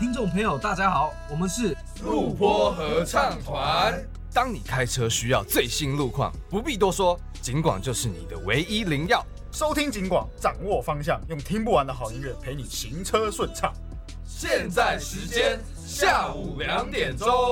听众朋友，大家好，我们是路坡合唱团。当你开车需要最新路况，不必多说，警广就是你的唯一灵药。 收听警广，掌握方向，用听不完的好音乐陪你行车顺畅。 现在时间下午2点钟。